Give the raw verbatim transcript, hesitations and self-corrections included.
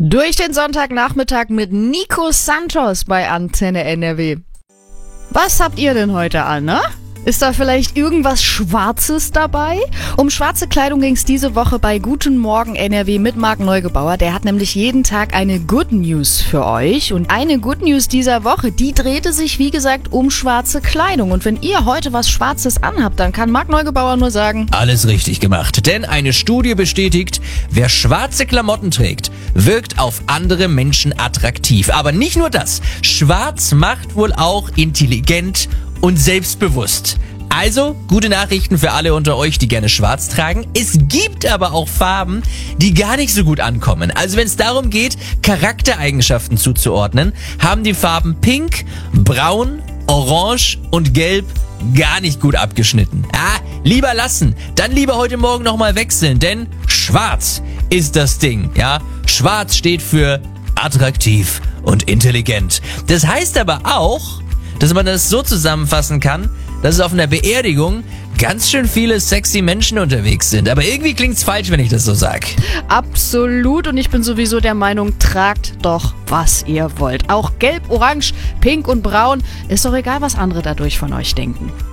Durch den Sonntagnachmittag mit Nico Santos bei Antenne N R W. Was habt ihr denn heute an, ne? Ist da vielleicht irgendwas Schwarzes dabei? Um schwarze Kleidung ging es diese Woche bei Guten Morgen N R W mit Marc Neugebauer. Der hat nämlich jeden Tag eine Good News für euch. Und eine Good News dieser Woche, die drehte sich, wie gesagt, um schwarze Kleidung. Und wenn ihr heute was Schwarzes anhabt, dann kann Marc Neugebauer nur sagen: Alles richtig gemacht. Denn eine Studie bestätigt, wer schwarze Klamotten trägt, wirkt auf andere Menschen attraktiv. Aber nicht nur das. Schwarz macht wohl auch intelligent und selbstbewusst. Also, gute Nachrichten für alle unter euch, die gerne schwarz tragen. Es gibt aber auch Farben, die gar nicht so gut ankommen. Also wenn es darum geht, Charaktereigenschaften zuzuordnen, haben die Farben Pink, Braun, Orange und Gelb gar nicht gut abgeschnitten. Ah, lieber lassen. Dann lieber heute Morgen nochmal wechseln, denn schwarz ist das Ding, ja? Schwarz steht für attraktiv und intelligent. Das heißt aber auch, dass man das so zusammenfassen kann, dass es auf einer Beerdigung ganz schön viele sexy Menschen unterwegs sind. Aber irgendwie klingt's falsch, wenn ich das so sag. Absolut, und ich bin sowieso der Meinung, tragt doch, was ihr wollt. Auch gelb, orange, pink und braun. Ist doch egal, was andere dadurch von euch denken.